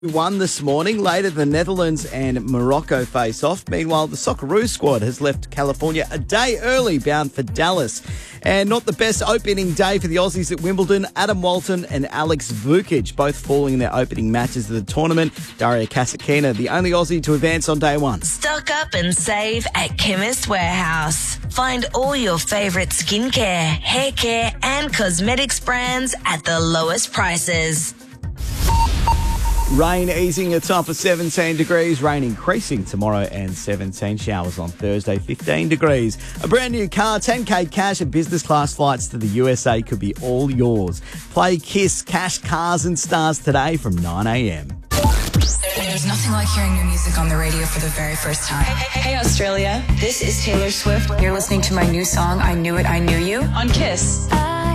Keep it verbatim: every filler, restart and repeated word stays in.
Won this morning. Later, the Netherlands and Morocco face off. Meanwhile, the Socceroos squad has left California a day early, bound for Dallas. And not the best opening day for the Aussies at Wimbledon. Adam Walton and Alex Vukic both falling in their opening matches of the tournament. Daria Kasatkina, the only Aussie to advance on day one. Stock up and save at Chemist Warehouse. Find all your favourite skincare, hair care and cosmetics brands at the lowest prices. Rain easing, a top of seventeen degrees. Rain increasing tomorrow and seventeen. Showers on Thursday, fifteen degrees. A brand new car, ten K cash and business class flights to the U S A could be all yours. Play Kiss Cash Cars and Stars today from nine a.m. There's nothing like hearing new music on the radio for the very first time. Hey, hey, hey, Australia. This is Taylor Swift. You're listening to my new song, I Knew It, I Knew You, on Kiss.